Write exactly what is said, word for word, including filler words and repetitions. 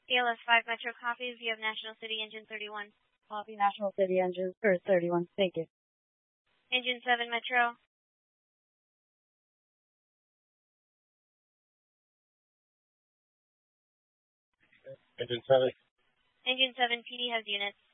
A L S five Metro copies. You have National City Engine thirty-one. Copy National City Engine, or thirty-one. Thank you. Engine seven Metro. Engine seven. Engine seven P D has units.